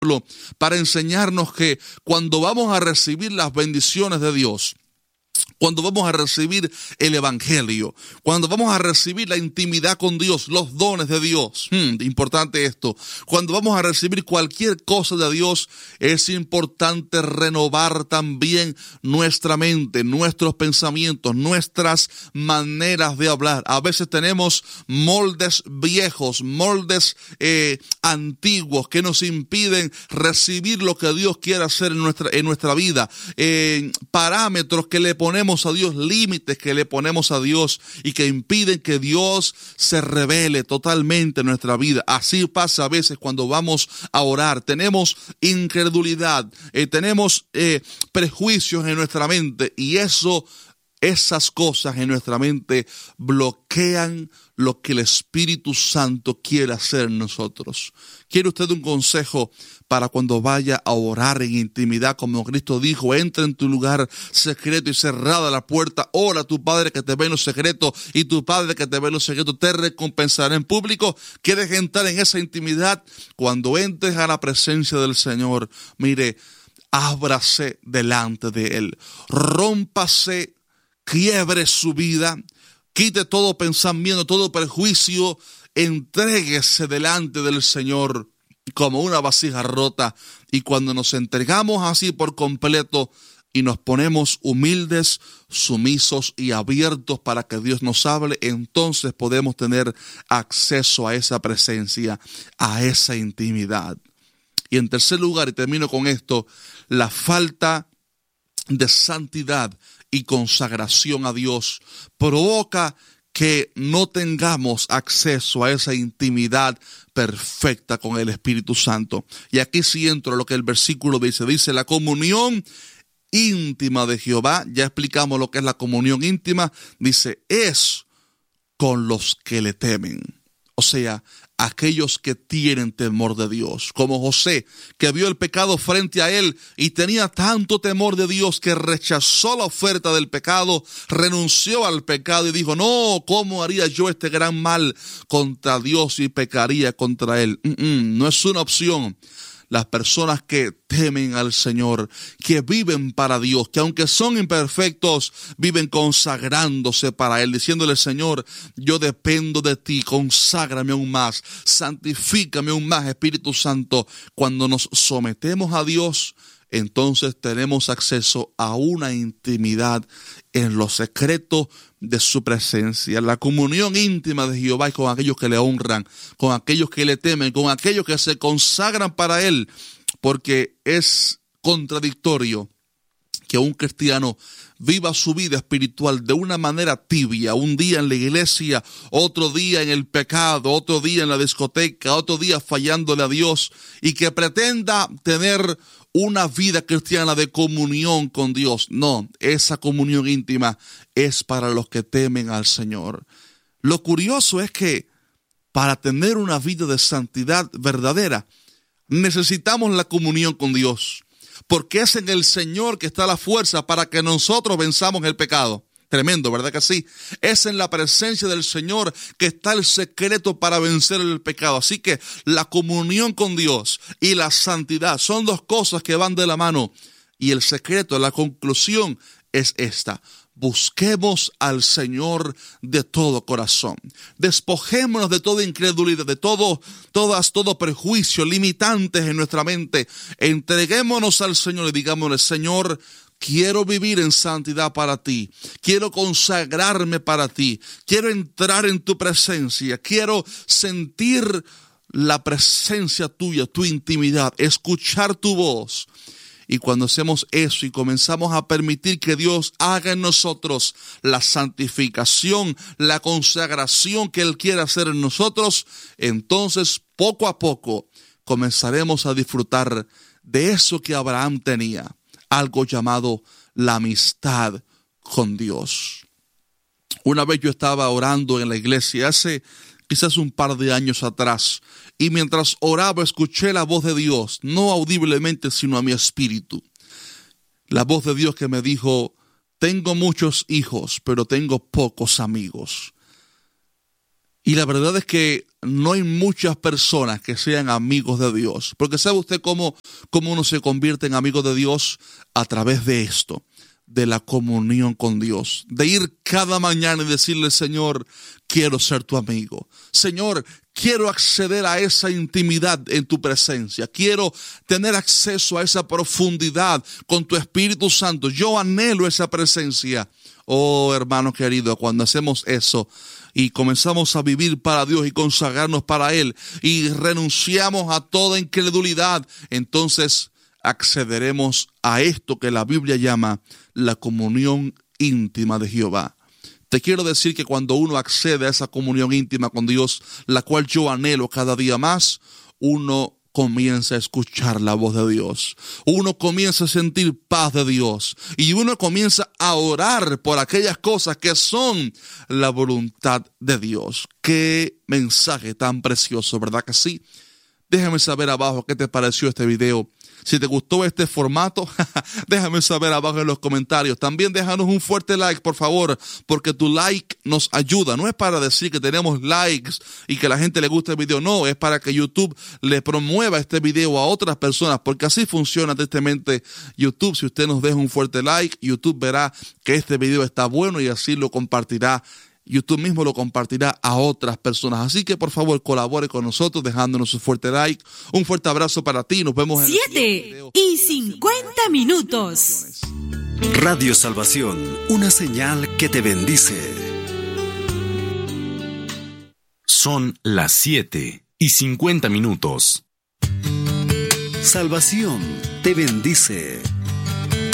para enseñarnos que cuando vamos a recibir las bendiciones de Dios, cuando vamos a recibir el evangelio, cuando vamos a recibir la intimidad con Dios, los dones de Dios, importante esto, cuando vamos a recibir cualquier cosa de Dios, es importante renovar también nuestra mente, nuestros pensamientos, nuestras maneras de hablar. A veces tenemos moldes viejos, moldes antiguos que nos impiden recibir lo que Dios quiere hacer en nuestra vida, parámetros que le ponemos a Dios, límites que le ponemos a Dios y que impiden que Dios se revele totalmente en nuestra vida. Así pasa a veces cuando vamos a orar. Tenemos incredulidad, tenemos prejuicios en nuestra mente y esas cosas en nuestra mente bloquean lo que el Espíritu Santo quiere hacer en nosotros. ¿Quiere usted un consejo para cuando vaya a orar en intimidad? Como Cristo dijo, entra en tu lugar secreto y cerrada la puerta, ora a tu Padre que te ve en lo secreto y tu Padre que te ve en lo secreto te recompensará en público. ¿Quieres entrar en esa intimidad? Cuando entres a la presencia del Señor, mire, ábrase delante de Él, rómpase, quiebre su vida, quite todo pensamiento, todo prejuicio, entréguese delante del Señor como una vasija rota. Y cuando nos entregamos así por completo y nos ponemos humildes, sumisos y abiertos para que Dios nos hable, entonces podemos tener acceso a esa presencia, a esa intimidad. Y en tercer lugar, y termino con esto, la falta de santidad y consagración a Dios provoca que no tengamos acceso a esa intimidad perfecta con el Espíritu Santo. Y aquí sí entro a lo que el versículo dice la comunión íntima de Jehová. Ya explicamos lo que es la comunión íntima. Dice, es con los que le temen. O sea, aquellos que tienen temor de Dios, como José, que vio el pecado frente a él y tenía tanto temor de Dios que rechazó la oferta del pecado, renunció al pecado y dijo, no, ¿cómo haría yo este gran mal contra Dios y pecaría contra él? No es una opción. Las personas que temen al Señor, que viven para Dios, que aunque son imperfectos, viven consagrándose para Él, diciéndole, Señor, yo dependo de ti, conságrame aún más, santifícame aún más, Espíritu Santo. Cuando nos sometemos a Dios, entonces tenemos acceso a una intimidad en lo secreto de su presencia. La comunión íntima de Jehová es con aquellos que le honran, con aquellos que le temen, con aquellos que se consagran para Él, porque es contradictorio que un cristiano viva su vida espiritual de una manera tibia, un día en la iglesia, otro día en el pecado, otro día en la discoteca, otro día fallándole a Dios, y que pretenda tener una vida cristiana de comunión con Dios. No, esa comunión íntima es para los que temen al Señor. Lo curioso es que para tener una vida de santidad verdadera, necesitamos la comunión con Dios, porque es en el Señor que está la fuerza para que nosotros venzamos el pecado. Tremendo, ¿verdad que sí? Es en la presencia del Señor que está el secreto para vencer el pecado. Así que la comunión con Dios y la santidad son dos cosas que van de la mano. Y el secreto, la conclusión es esta: busquemos al Señor de todo corazón. Despojémonos de toda incredulidad, de todo prejuicio, limitantes en nuestra mente. Entreguémonos al Señor y digámosle, Señor, quiero vivir en santidad para ti. Quiero consagrarme para ti. Quiero entrar en tu presencia. Quiero sentir la presencia tuya, tu intimidad, escuchar tu voz. Y cuando hacemos eso y comenzamos a permitir que Dios haga en nosotros la santificación, la consagración que Él quiere hacer en nosotros, entonces poco a poco comenzaremos a disfrutar de eso que Abraham tenía, algo llamado la amistad con Dios. Una vez yo estaba orando en la iglesia hace quizás un par de años atrás, y mientras oraba escuché la voz de Dios, no audiblemente sino a mi espíritu. La voz de Dios que me dijo, tengo muchos hijos, pero tengo pocos amigos. Y la verdad es que no hay muchas personas que sean amigos de Dios. Porque ¿sabe usted cómo uno se convierte en amigo de Dios? A través de esto, de la comunión con Dios. De ir cada mañana y decirle, Señor, quiero ser tu amigo. Señor, quiero acceder a esa intimidad en tu presencia. Quiero tener acceso a esa profundidad con tu Espíritu Santo. Yo anhelo esa presencia. Oh, hermano querido, cuando hacemos eso y comenzamos a vivir para Dios y consagrarnos para Él y renunciamos a toda incredulidad, entonces accederemos a esto que la Biblia llama la comunión íntima de Jehová. Te quiero decir que cuando uno accede a esa comunión íntima con Dios, la cual yo anhelo cada día más, uno comienza a escuchar la voz de Dios. Uno comienza a sentir paz de Dios. Y uno comienza a orar por aquellas cosas que son la voluntad de Dios. Qué mensaje tan precioso, ¿verdad que sí? Déjame saber abajo qué te pareció este video. Si te gustó este formato, déjame saber abajo en los comentarios. También déjanos un fuerte like, por favor, porque tu like nos ayuda. No es para decir que tenemos likes y que a la gente le gusta el video. No, es para que YouTube le promueva este video a otras personas, porque así funciona tristemente YouTube. Si usted nos deja un fuerte like, YouTube verá que este video está bueno y así lo compartirá. YouTube mismo lo compartirá a otras personas. Así que por favor colabore con nosotros dejándonos un fuerte like. Un fuerte abrazo para ti. Nos vemos en 7:50. Radio Salvación, una señal que te bendice. Son las 7:50. Salvación te bendice.